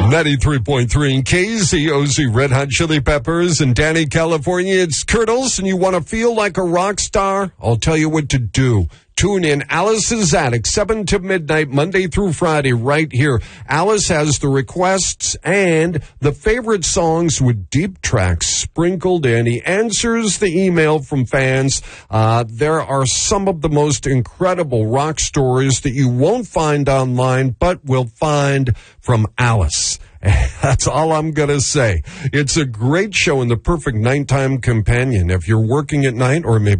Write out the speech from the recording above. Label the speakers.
Speaker 1: 93.3 in KZOZ, Red Hot Chili Peppers, and Danny, California. It's Kurt Olson. You want to feel like a rock star? I'll tell you what to do. Tune in Alice's Attic, 7 to midnight, Monday through Friday, right here. Alice has the requests and the favorite songs with deep tracks sprinkled in. He answers the email from fans. There are some of the most incredible rock stories that you won't find online, but will find from Alice. That's all I'm going to say. It's a great show and the perfect nighttime companion. If you're working at night or maybe